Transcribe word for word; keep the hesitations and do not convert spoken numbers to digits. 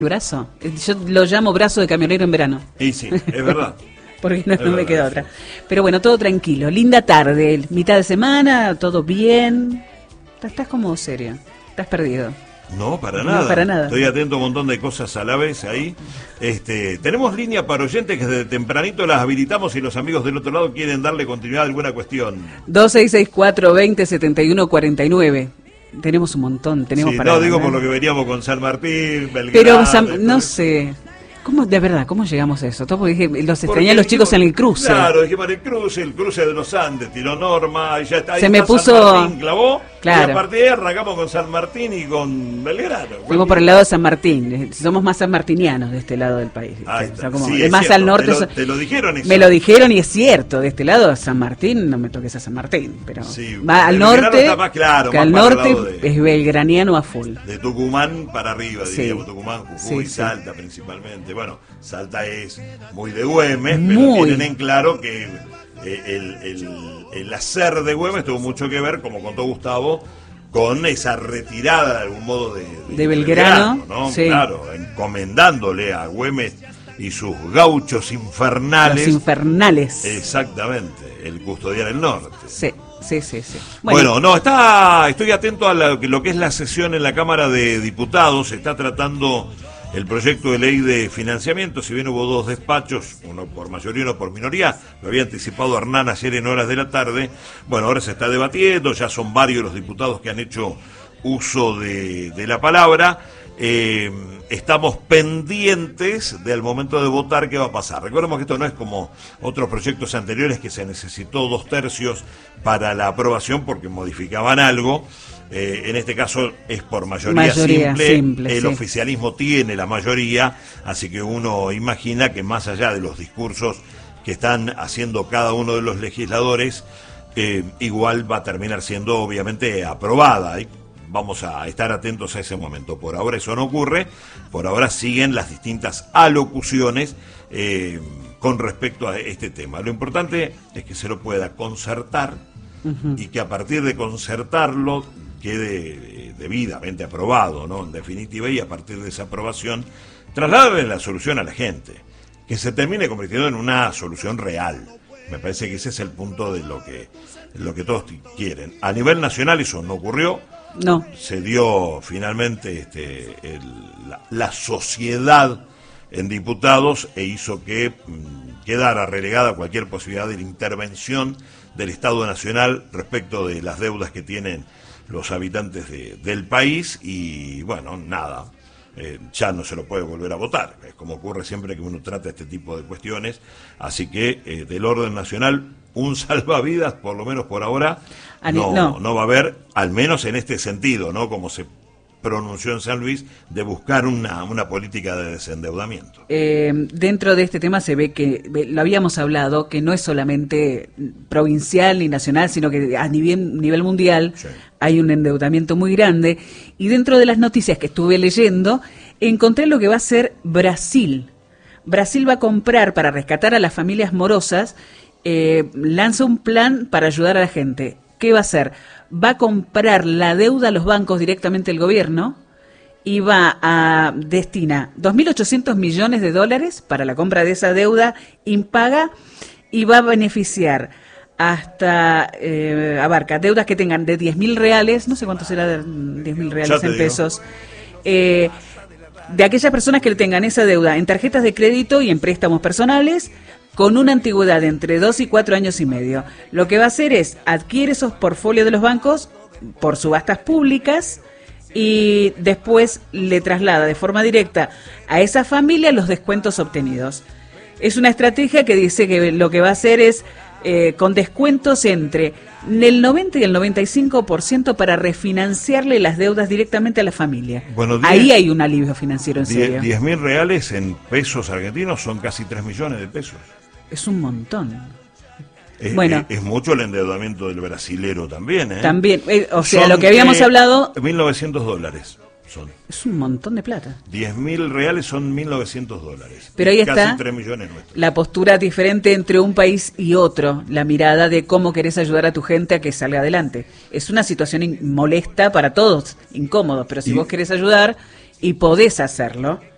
brazo. Yo lo llamo brazo de camionero en verano. Y sí, es verdad. Porque no, es no verdad, me queda sí. otra. Pero bueno, todo tranquilo. Linda tarde, mitad de semana, todo bien. Estás como serio. Estás perdido. No, para No, nada. para nada. Estoy atento a un montón de cosas a la vez ahí. Este, tenemos línea para oyentes que desde tempranito las habilitamos y los amigos del otro lado quieren darle continuidad a alguna cuestión. dos seis seis cuatro, veinte, setenta y uno, cuarenta y nueve. Tenemos un montón, tenemos Sí, para... no, digo ¿no? por lo que veníamos con San Martín, Belgrano. Pero, Sam, todo no eso. sé... ¿Cómo, de verdad, cómo llegamos a eso? Todo porque dije, los Porque extrañé a los chicos dijimos- en el cruce. Claro, dijimos en el cruce, el cruce de los Andes, tiró Norma, y ya está. Ahí Se me está puso- San Martín, clavó, Claro. y a partir de ahí arrancamos con San Martín y con Belgrano. Fuimos por el lado de San Martín, eh, somos más sanmartinianos de este lado del país. ¿viste? Ahí O está. sea, como, Sí, de es más cierto, al norte... Te lo, so- te lo dijeron eso. Me lo dijeron y es cierto, de este lado San Martín, no me toques a San Martín, pero Sí, va al Belgrano norte, está más claro, que más al para el norte lado de- es belgraniano a full. De Tucumán para arriba, Sí. diríamos, Tucumán, Jujuy, Sí, sí. Salta principalmente. Bueno, Salta es muy de Güemes, Muy. pero tienen en claro que eh, el, el, el hacer de Güemes tuvo mucho que ver, como contó Gustavo, con esa retirada de algún modo de, De Belgrano, ¿no? sí. Claro, encomendándole a Güemes y sus gauchos infernales. Los infernales. Exactamente, el custodiar el norte. Sí, sí, sí, sí. Bueno, no, está, estoy atento a la- lo que es la sesión en la Cámara de Diputados. Se está tratando el proyecto de ley de financiamiento. Si bien hubo dos despachos, uno por mayoría y uno por minoría, lo había anticipado Hernán ayer en horas de la tarde. Bueno, ahora se está debatiendo, ya son varios los diputados que han hecho uso de, de la palabra. Eh, estamos pendientes del momento de votar qué va a pasar. Recordemos que esto no es como otros proyectos anteriores que se necesitó dos tercios para la aprobación porque modificaban algo. Eh, en este caso es por mayoría, Mayoría simple, simple, el sí. oficialismo tiene la mayoría, así que uno imagina que más allá de los discursos que están haciendo cada uno de los legisladores, eh, igual va a terminar siendo obviamente aprobada. Y vamos a estar atentos a ese momento. Por ahora eso no ocurre, por ahora siguen las distintas alocuciones eh, con respecto a este tema. Lo importante es que se lo pueda concertar uh-huh. y que a partir de concertarlo quede debidamente aprobado, ¿no? En definitiva, y a partir de esa aprobación trasladarle la solución a la gente, que se termine convirtiendo en una solución real. Me parece que ese es el punto de lo que, lo que todos quieren. A nivel nacional eso no ocurrió. No. Se dio finalmente este, el, la, la sociedad en diputados e hizo que mmm, quedara relegada cualquier posibilidad de la intervención del Estado Nacional respecto de las deudas que tienen los habitantes de, del país y bueno, nada, eh, ya no se lo puede volver a votar, es como ocurre siempre que uno trata este tipo de cuestiones, así que eh, del orden nacional un salvavidas, por lo menos por ahora, no, no. no va a haber, al menos en este sentido, ¿no? Como se pronunció en San Luis, de buscar una, una política de desendeudamiento. Eh, dentro de este tema se ve que, lo habíamos hablado, que no es solamente provincial ni nacional, sino que a nivel, nivel mundial sí. hay un endeudamiento muy grande. Y dentro de las noticias que estuve leyendo, encontré lo que va a hacer Brasil. Brasil va a comprar para rescatar a las familias morosas, eh, lanza un plan para ayudar a la gente. ¿Qué va a hacer? Va a comprar la deuda a los bancos directamente el gobierno y va a destina dos mil ochocientos millones de dólares para la compra de esa deuda impaga y va a beneficiar hasta, eh, abarca deudas que tengan de diez mil reales, no sé cuánto será diez mil reales en pesos, eh, de aquellas personas que tengan esa deuda en tarjetas de crédito y en préstamos personales, con una antigüedad de entre dos y cuatro años y medio. Lo que va a hacer es adquiere esos portfolios de los bancos por subastas públicas y después le traslada de forma directa a esa familia los descuentos obtenidos. Es una estrategia que dice que lo que va a hacer es eh, con descuentos entre el noventa y el noventa y cinco por ciento para refinanciarle las deudas directamente a la familia. Bueno, diez, ahí hay un alivio financiero en serio. diez mil reales en pesos argentinos son casi tres millones de pesos. Es un montón. Es, bueno, es, es mucho el endeudamiento del brasilero también, ¿eh? También, eh, o sea, son lo que habíamos eh, hablado... mil novecientos dólares son. Es un montón de plata. diez mil reales son mil novecientos dólares. Pero ahí casi está tres millones nuestros. La postura diferente entre un país y otro, la mirada de cómo querés ayudar a tu gente a que salga adelante. Es una situación molesta para todos, incómodo, pero si y, vos querés ayudar y podés hacerlo...